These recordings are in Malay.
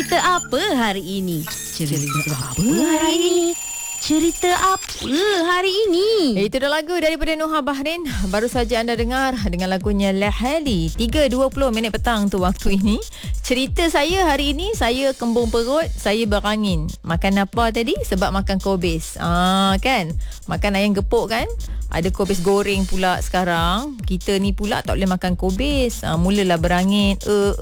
Cerita apa hari ini? Cerita apa hari ini? Cerita apa hari ini? Itu dah lagu daripada Nuha Bahrin. Baru saja anda dengar dengan lagunya Lahali. 3.20 minit petang tu waktu ini. Cerita saya hari ini, saya kembung perut, saya berangin. Makan apa tadi? Sebab makan kobis. Kan? Makan ayam gepuk kan? Ada kobis goreng pula sekarang. Kita ni pula tak boleh makan kobis. Mulalah berangin.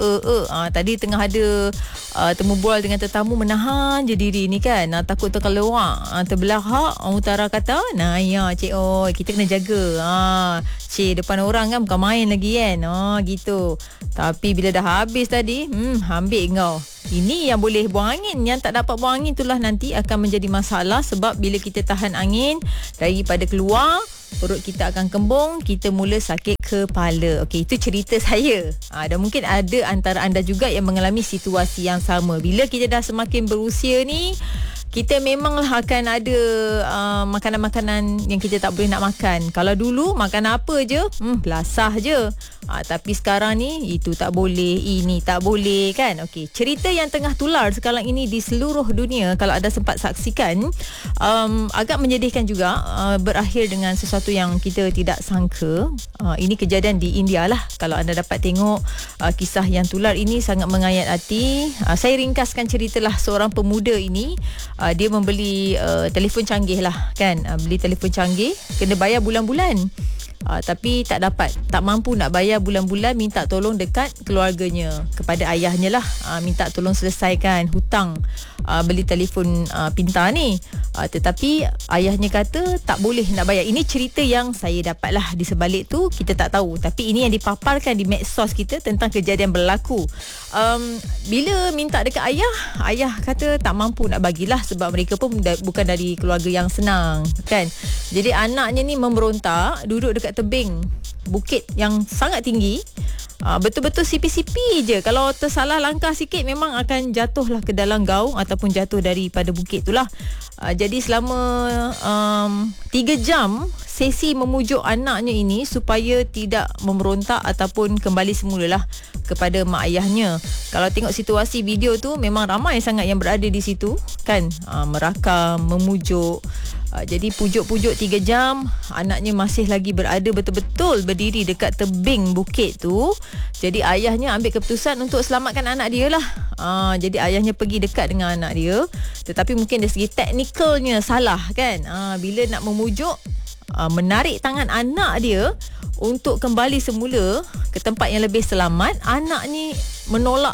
Tadi tengah ada temu bual dengan tetamu, menahan je diri ni kan. Takut terkeluar. Terbelahak. Utara kata, nah ya cik, kita kena jaga. Cik, depan orang kan bukan main lagi kan. Gitu. Tapi bila dah habis tadi, ambil kau. Ini yang boleh buang angin. Yang tak dapat buang angin itulah nanti akan menjadi masalah. Sebab bila kita tahan angin daripada keluar, perut kita akan kembung, kita mula sakit kepala. Okey, itu cerita saya. Dan mungkin ada antara anda juga yang mengalami situasi yang sama. Bila kita dah semakin berusia ni, kita memanglah akan ada makanan-makanan yang kita tak boleh nak makan. Kalau dulu makan apa je, belasah je. Tapi sekarang ni itu tak boleh, ini tak boleh kan. Okey, cerita yang tengah tular sekarang ini di seluruh dunia, kalau anda sempat saksikan, agak menyedihkan juga, berakhir dengan sesuatu yang kita tidak sangka. Ini kejadian di India lah. Kalau anda dapat tengok kisah yang tular ini, sangat mengayat hati. Saya ringkaskan ceritalah seorang pemuda ini. Dia membeli telefon canggih lah kan. Beli telefon canggih, kena bayar bulan-bulan. Tapi tak dapat, tak mampu nak bayar bulan-bulan, minta tolong dekat keluarganya, kepada ayahnya lah, minta tolong selesaikan hutang beli telefon pintar ni. Tetapi ayahnya kata tak boleh nak bayar. Ini cerita yang saya dapat lah. Di sebalik tu kita tak tahu, tapi ini yang dipaparkan di medsos kita tentang kejadian berlaku. Bila minta dekat ayah kata tak mampu nak bagilah, sebab mereka pun bukan dari keluarga yang senang kan. Jadi anaknya ni memberontak, duduk dekat tebing bukit yang sangat tinggi. Betul-betul sipi-sipi je. Kalau tersalah langkah sikit memang akan jatuhlah ke dalam gaung ataupun jatuh daripada bukit itulah. Jadi selama 3 jam sesi memujuk anaknya ini supaya tidak memberontak ataupun kembali semulalah kepada mak ayahnya. Kalau tengok situasi video tu, memang ramai sangat yang berada di situ kan, merakam, memujuk. Jadi pujuk-pujuk 3 jam, anaknya masih lagi berada betul-betul berdiri dekat tebing bukit tu. Jadi ayahnya ambil keputusan untuk selamatkan anak dia lah. Jadi ayahnya pergi dekat dengan anak dia, tetapi mungkin dari segi teknikalnya salah kan. Bila nak memujuk, menarik tangan anak dia untuk kembali semula ke tempat yang lebih selamat, anak ni menolak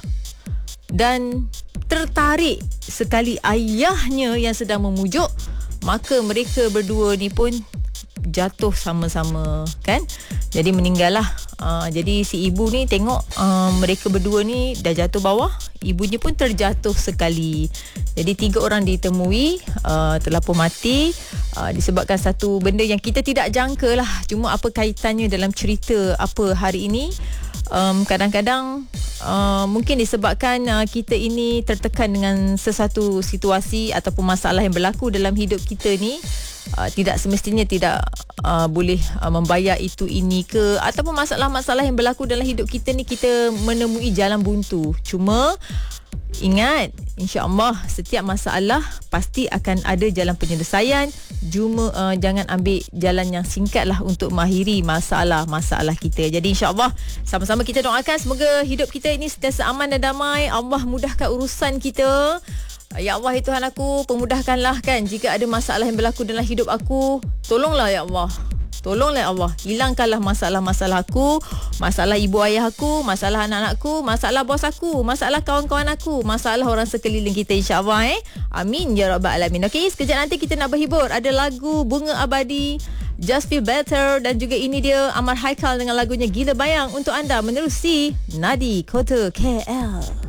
dan tertarik sekali ayahnya yang sedang memujuk. Maka mereka berdua ni pun jatuh sama-sama kan. Jadi meninggal lah. Jadi si ibu ni tengok mereka berdua ni dah jatuh bawah, ibunya pun terjatuh sekali. Jadi 3 orang ditemui telah pun mati disebabkan satu benda yang kita tidak jangka lah. Cuma apa kaitannya dalam cerita apa hari ini? Kadang-kadang mungkin disebabkan kita ini tertekan dengan sesuatu situasi ataupun masalah yang berlaku dalam hidup kita ni. Tidak semestinya tidak boleh membayar itu ini ke, ataupun masalah-masalah yang berlaku dalam hidup kita ni kita menemui jalan buntu. Cuma ingat, insya-Allah setiap masalah pasti akan ada jalan penyelesaian. Cuma jangan ambil jalan yang singkat lah untuk mengakhiri masalah-masalah kita. Jadi insya-Allah sama-sama kita doakan semoga hidup kita ini sentiasa aman dan damai. Allah mudahkan urusan kita. Ya Allah, ya Tuhan aku, pemudahkanlah kan jika ada masalah yang berlaku dalam hidup aku. Tolonglah ya Allah. Tolonglah ya Allah, hilangkanlah masalah-masalah aku, masalah ibu ayah aku, masalah anak-anakku, masalah bos aku, masalah kawan-kawan aku, masalah orang sekeliling kita, insya-Allah. Amin ya rabbal alamin. Okey, sekejap nanti kita nak berhibur. Ada lagu Bunga Abadi, Just Feel Better, dan juga ini dia Amar Haikal dengan lagunya Gila Bayang untuk anda menerusi Nadi Kota KL.